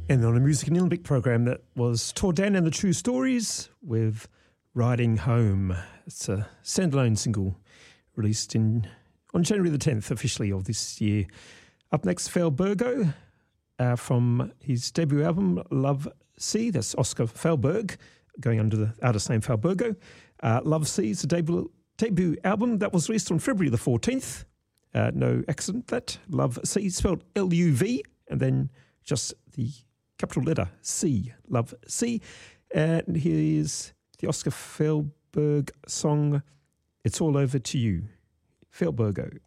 And on a Music and Olympic program that was Tordan and the True Stories with Riding Home. It's a standalone single released on January the 10th officially of this year. Up next, Falbergo from his debut album Love Sea. That's Oscar Falberg going under the artist name Falbergo. Love Sea is a debut album that was released on February the 14th. No accident that. Love Sea, spelled L-U-V, and then just the capital letter C, Love Sea. And here's the Oscar Falberg song, It's All Over to You. Falbergo.